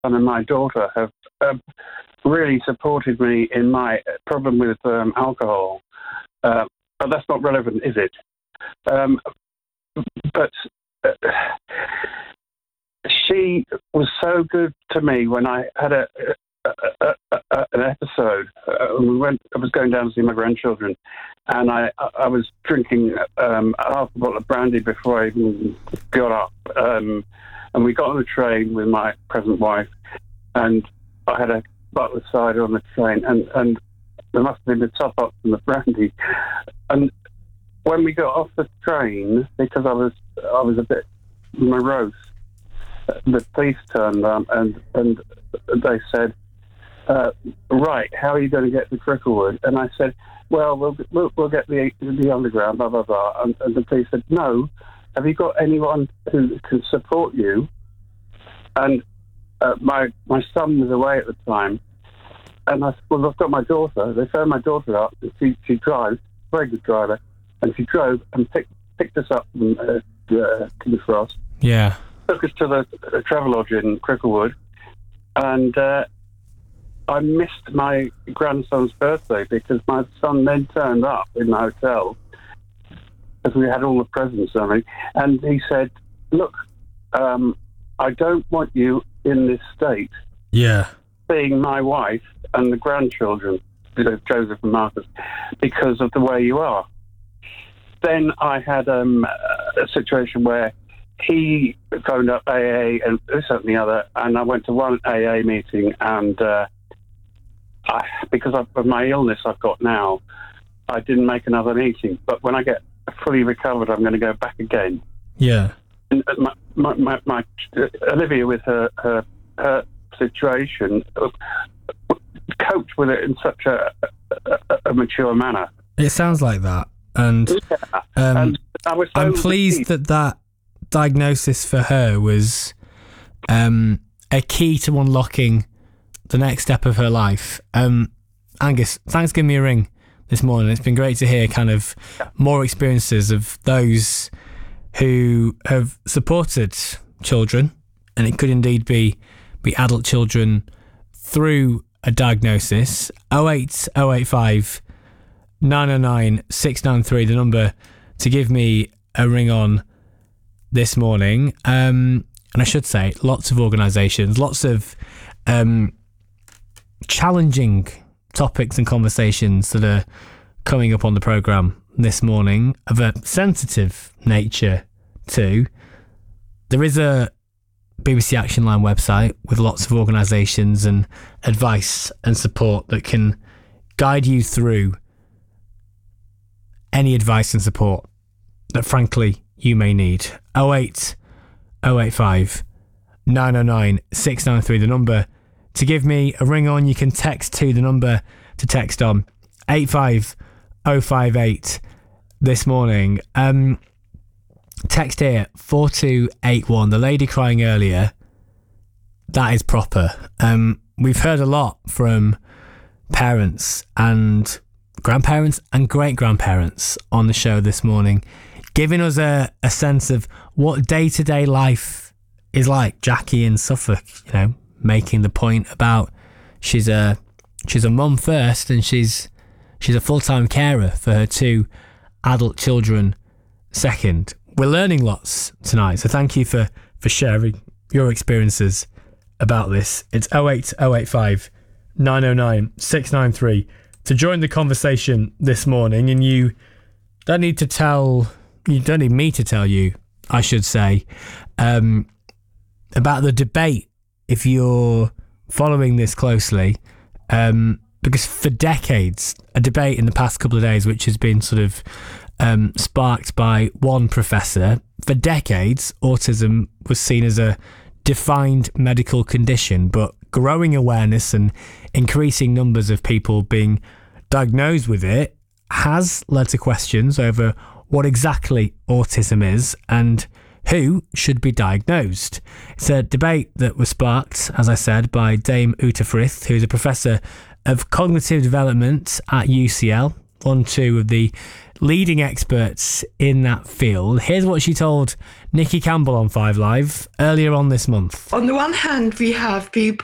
son and my daughter have really supported me in my problem with alcohol. But that's not relevant, is it? But she was so good to me when I had an episode. I was going down to see my grandchildren, and I was drinking half a bottle of brandy before I even got up. And we got on the train with my present wife, and I had a bottle of cider on the train, and there must have been the top up from the brandy. And when we got off the train, because I was a bit morose, the police turned up and they said, right, how are you going to get to Cricklewood? And I said, well, we'll get the underground, blah, blah, blah. And the police said, no, have you got anyone who can support you? And my son was away at the time. And I said, well, I've got my daughter. They phoned my daughter up. She drives, very good driver. And she drove and picked us up from King's Cross. Yeah. Took us to the Travelodge in Cricklewood. And I missed my grandson's birthday because my son then turned up in the hotel because we had all the presents on me. And he said, look, I don't want you in this state. Yeah. Seeing my wife and the grandchildren, Joseph and Marcus, because of the way you are. Then I had a situation where he phoned up AA and this and the other, and I went to one AA meeting, and because of my illness I've got now, I didn't make another meeting. But when I get fully recovered, I'm going to go back again. Yeah. And my Olivia, with her situation, coped with it in such a mature manner. It sounds like that. And, and I was so I'm pleased that diagnosis for her was a key to unlocking the next step of her life. Angus, thanks for giving me a ring this morning. It's been great to hear kind of more experiences of those who have supported children, and it could indeed be adult children through a diagnosis. 08085 909 693, the number to give me a ring on this morning. And I should say, lots of organisations, lots of challenging topics and conversations that are coming up on the programme this morning of a sensitive nature too. There is a BBC Action Line website with lots of organisations and advice and support that can guide you through any advice and support that frankly you may need. 08085 909 693, the number to give me a ring on. You can text to the number to text on 85058 this morning. Text here 4281. The lady crying earlier, that is proper. We've heard a lot from parents and grandparents and great-grandparents on the show this morning, giving us a sense of what day-to-day life is like. Jackie in Suffolk, making the point about she's a mum first, and she's a full-time carer for her two adult children second. We're learning lots tonight, so thank you for sharing your experiences about this. It's 08085 909 693 to join the conversation this morning. And you don't need me to tell you, I should say, about the debate, if you're following this closely, because for decades, a debate in the past couple of days, which has been sort of sparked by one professor, for decades, autism was seen as a defined medical condition, but growing awareness and increasing numbers of people being diagnosed with it has led to questions over what exactly autism is and who should be diagnosed. It's a debate that was sparked, as I said, by Dame Uta Frith, who's a professor of cognitive development at UCL, one or two of the leading experts in that field. Here's what she told Nikki Campbell on 5 Live earlier on this month. On the one hand, we have people